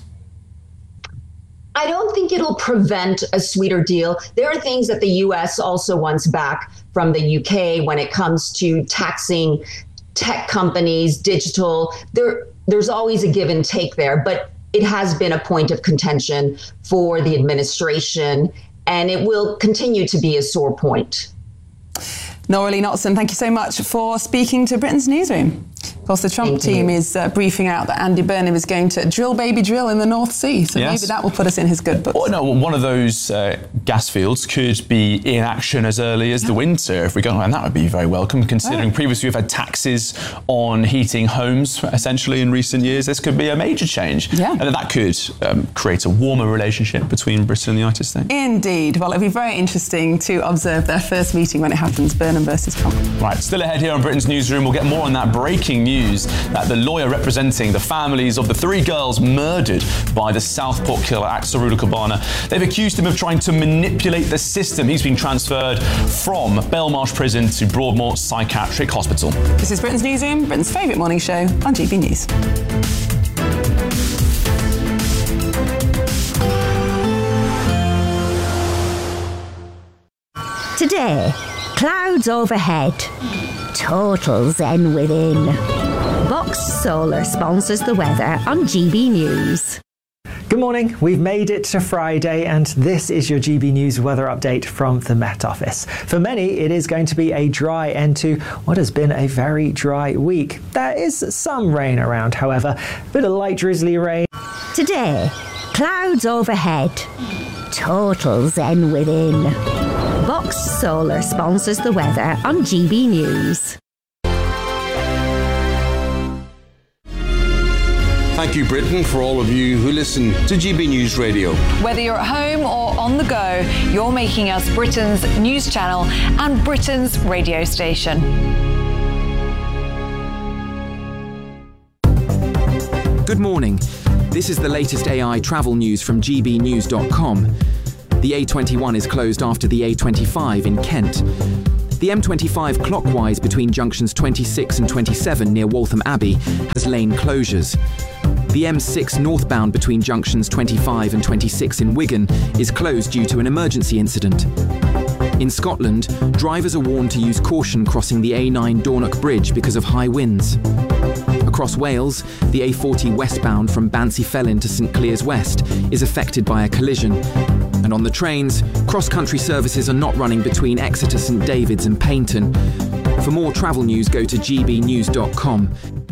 I don't think it'll prevent a sweeter deal. There are things that the U S also wants back from the U K when it comes to taxing tech companies, digital. There, there's always a give and take there, but it has been a point of contention for the administration. and it will continue to be a sore point. Nora-Lee Knotson, thank you so much for speaking to Britain's Newsroom. Of course, the Trump Thank team you. is uh, briefing out that Andy Burnham is going to drill, baby, drill in the North Sea. So yes. maybe that will put us in his good books. Well, no, one of those uh, gas fields could be in action as early as yeah. the winter if we go, and that would be very welcome, considering oh. previously we've had taxes on heating homes, essentially, in recent years. This could be a major change. Yeah. And that could um, create a warmer relationship between Britain and the United States. Indeed. Well, it'll be very interesting to observe their first meeting when it happens, Burnham versus Trump. Right, still ahead here on Britain's Newsroom. We'll get more on that breaking news that the lawyer representing the families of the three girls murdered by the Southport killer, Axel Rudolph, they've accused him of trying to manipulate the system. He's been transferred from Belmarsh Prison to Broadmoor Psychiatric Hospital. This is Britain's Newsroom, Britain's favourite morning show on G B News. Today, clouds overhead, total zen within. Box Solar sponsors the weather on G B News. Good morning. We've made it to Friday, and this is your G B News weather update from the Met Office. For many, it is going to be a dry end to what has been a very dry week. There is some rain around, however, a bit of light drizzly rain. Today, clouds overhead, total zen within. Box Solar sponsors the weather on G B News. Thank you, Britain, for all of you who listen to G B News Radio. Whether you're at home or on the go, you're making us Britain's news channel and Britain's radio station. Good morning. This is the latest A I travel news from G B news dot com. The A twenty-one is closed after the A twenty-five in Kent. The M twenty-five clockwise between junctions twenty-six and twenty-seven near Waltham Abbey has lane closures. The M six northbound between junctions twenty-five and twenty-six in Wigan is closed due to an emergency incident. In Scotland, drivers are warned to use caution crossing the A nine Dornoch Bridge because of high winds. Across Wales, the A forty westbound from Bancyfelin to St Clears West is affected by a collision. And on the trains, cross-country services are not running between Exeter, St David's and Paignton. For more travel news, go to G B news dot com.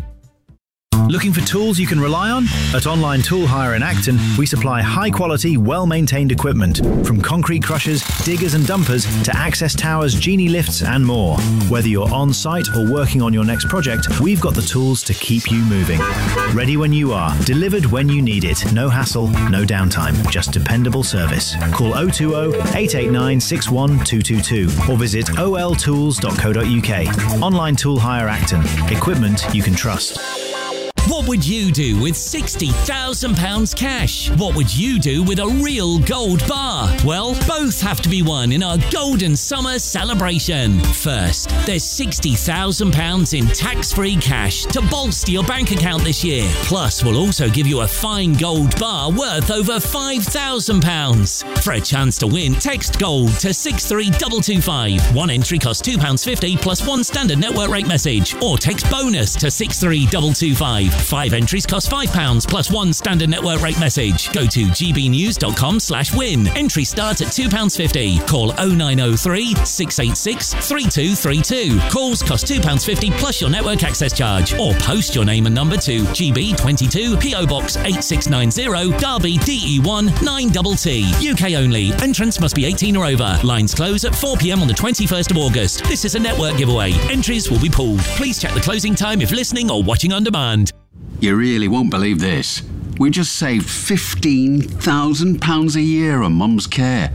Looking for tools you can rely on? At Online Tool Hire in Acton, we supply high-quality, well-maintained equipment, from concrete crushers, diggers and dumpers to access towers, genie lifts and more. Whether you're on-site or working on your next project, we've got the tools to keep you moving. Ready when you are, delivered when you need it. No hassle, no downtime, just dependable service. Call oh two oh, eight eight nine, six one two two two or visit o l tools dot co dot u k. Online Tool Hire Acton. Equipment you can trust. What would you do with sixty thousand pounds cash? What would you do with a real gold bar? Well, both have to be won in our Golden Summer celebration. First, there's sixty thousand pounds in tax-free cash to bolster your bank account this year. Plus, we'll also give you a fine gold bar worth over five thousand pounds. For a chance to win, text GOLD to six three two two five. One entry costs two pounds fifty plus one standard network rate message. Or text BONUS to six three two two five. Five entries cost five pounds plus one standard network rate message. Go to g b news dot com slash win. Entry starts at two pounds fifty. Call oh nine oh three, six eight six, three two three two. Calls cost two pounds fifty plus your network access charge. Or post your name and number to G B twenty-two, P O Box eight six nine zero, Derby D E one nine T T. U K only. Entrance must be eighteen or over. Lines close at four p m on the twenty-first of August. This is a network giveaway. Entries will be pulled. Please check the closing time if listening or watching on demand. You really won't believe this. We just saved fifteen thousand pounds a year on Mum's care.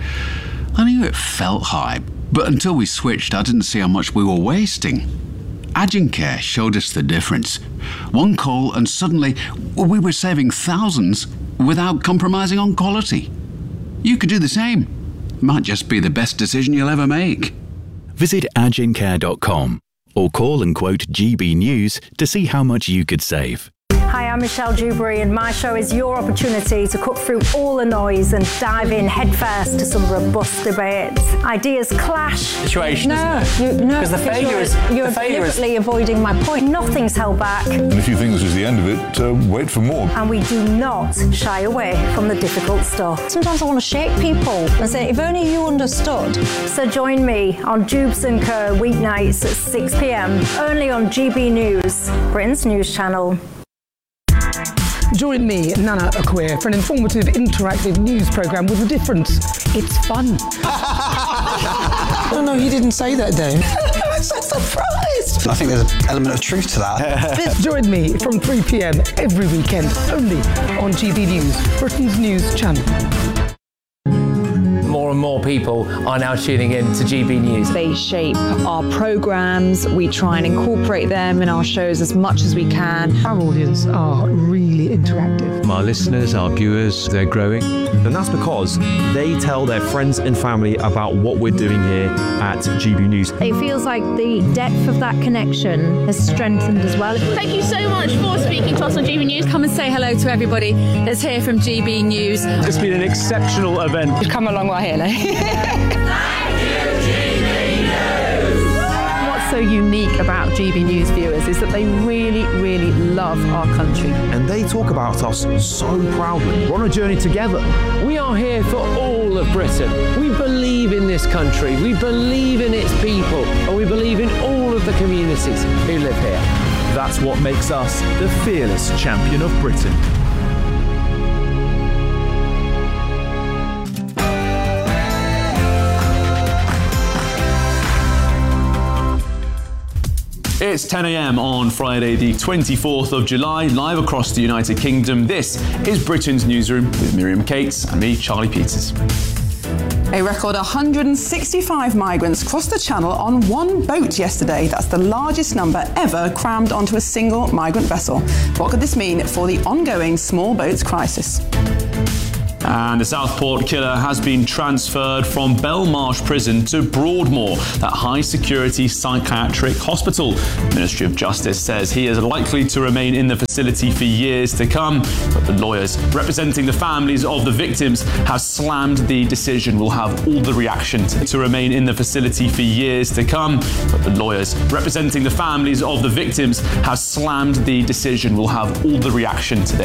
I knew it felt high, but until we switched, I didn't see how much we were wasting. Agencare showed us the difference. One call and suddenly we were saving thousands without compromising on quality. You could do the same. Might just be the best decision you'll ever make. Visit agencare dot com or call and quote G B News to see how much you could save. Hi, I'm Michelle Dewberry, and my show is your opportunity to cut through all the noise and dive in headfirst to some robust debates. Ideas clash. Situation. No, you, no, because the failure you're, is you're the failure deliberately is... avoiding my point. Nothing's held back. And if you think this is the end of it, uh, wait for more. And we do not shy away from the difficult stuff. Sometimes I want to shake people and say, if only you understood. So join me on Jubes and Co. weeknights at six p m, only on G B News, Britain's news channel. Join me, Nana Akwe, for an informative, interactive news programme with a difference. It's fun. No, no, he didn't say that, Dave. I'm so surprised. I think there's an element of truth to that. Join me from three p m every weekend, only on G B News, Britain's news channel. More and more people are now tuning in to G B News. They shape our programmes. We try and incorporate them in our shows as much as we can. Our audience are really interactive. Our listeners, our viewers, they're growing. And that's because they tell their friends and family about what we're doing here at G B News. It feels like the depth of that connection has strengthened as well. Thank you so much for speaking to us on G B News. Come and say hello to everybody that's here from G B News. It's been an exceptional event. We've come a long way here now. What's so unique about G B News viewers is that they really, really love our country. And they talk about us so proudly. We're on a journey together. We are here for all of Britain. We believe in this country, we believe in its people, and we believe in all of the communities who live here. That's what makes us the fearless champion of Britain. It's ten a m on Friday, the twenty-fourth of July, live across the United Kingdom. This is Britain's Newsroom with Miriam Cates and me, Charlie Peters. A record one hundred sixty-five migrants crossed the Channel on one boat yesterday. That's the largest number ever crammed onto a single migrant vessel. What could this mean for the ongoing small boats crisis? And the Southport killer has been transferred from Belmarsh Prison to Broadmoor, that high-security psychiatric hospital. The Ministry of Justice says he is likely to remain in the facility for years to come, but the lawyers representing the families of the victims have slammed the decision. Will have all the reaction to, to remain in the facility for years to come, but the lawyers representing the families of the victims have slammed the decision. Will have all the reaction today.